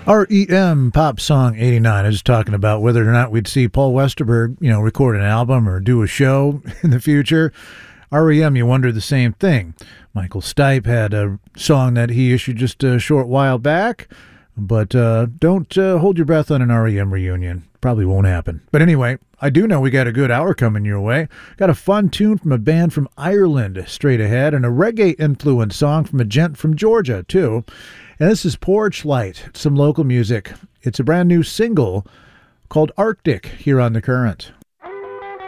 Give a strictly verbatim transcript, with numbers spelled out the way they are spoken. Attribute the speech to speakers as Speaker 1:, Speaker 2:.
Speaker 1: R E M Pop Song eighty-nine is talking about whether or not we'd see Paul Westerberg, you know, record an album or do a show in the future. R E M, you wonder the same thing. Michael Stipe had a song that he issued just a short while back, but uh, don't uh, hold your breath on an R E M reunion. Probably won't happen. But anyway, I do know we got a good hour coming your way. Got a fun tune from a band from Ireland straight ahead, and a reggae-influenced song from a gent from Georgia, too. And this is Porch Light, some local music. It's a brand new single called Arctic here on The Current.